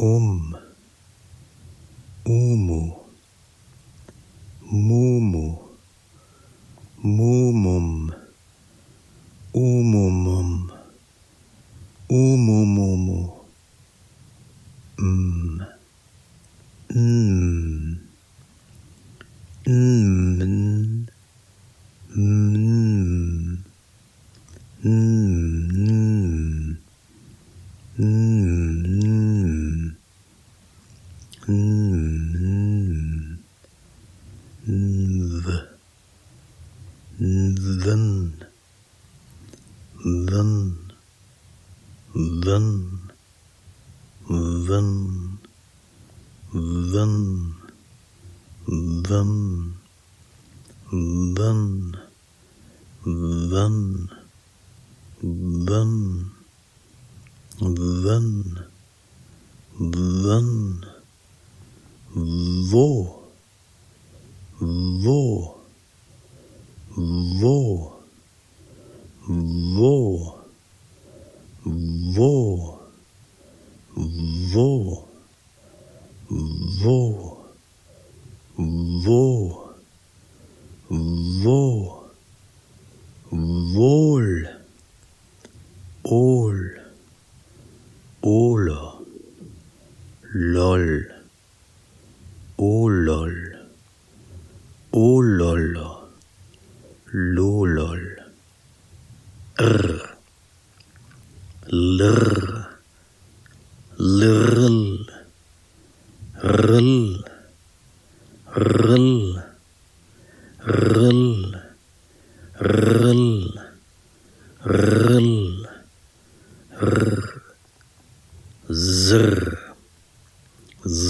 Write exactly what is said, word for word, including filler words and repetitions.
Um, umu, mumu, mumum, umumum, umumumu, mm, mm, mm, mm, mm, mm, mm, mm, then, then, then, then, then, then, then, then, then, then, then, wo, wo, wo, wo, wo, wo, wo, wo, wo, vol, all, ola, lol, olol, olol, lolol, r, lr, lrl, rl, rl, rl, rl, rl, r, zr,